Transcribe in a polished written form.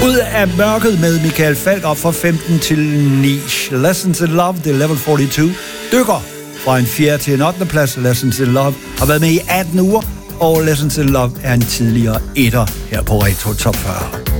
Ud af mørket med Michael Falch op fra 15 til 9. Lessons in Love, det er level 42. Dykker fra en 4. til en 8. plads. Lessons in Love har været med i 18 uger, og Lessons in Love er en tidligere etter her på Retro Top 40.